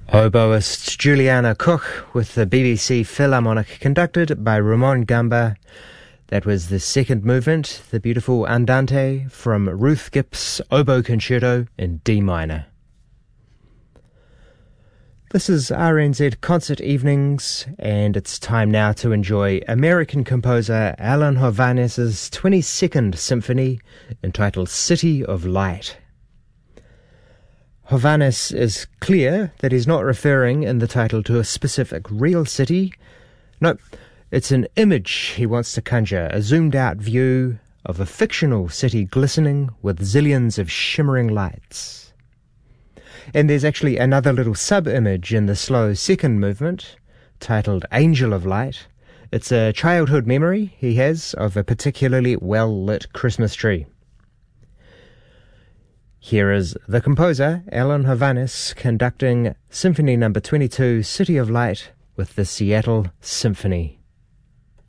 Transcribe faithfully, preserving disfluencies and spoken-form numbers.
Oboist Juliana Cook with the B B C Philharmonic, conducted by Ramon Gamba. That was the second movement, the beautiful Andante from Ruth Gipp's Oboe Concerto in D minor. This is R N Z Concert Evenings, and it's time now to enjoy American composer Alan Hovhaness' twenty-second symphony entitled City of Light. Hovhaness is clear that he's not referring in the title to a specific real city. No, it's an image he wants to conjure, a zoomed-out view of a fictional city glistening with zillions of shimmering lights. And there's actually another little sub-image in the slow second movement, titled Angel of Light. It's a childhood memory he has of a particularly well-lit Christmas tree. Here is the composer, Alan Hovhaness, conducting Symphony number twenty-two, City of Light, with the Seattle Symphony.